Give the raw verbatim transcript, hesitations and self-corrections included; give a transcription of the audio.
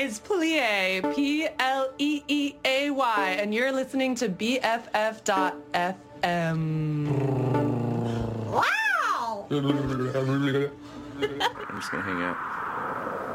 is Plie, P L E E A Y, and you're listening to B F F dot F M. Wow! I'm just gonna hang out.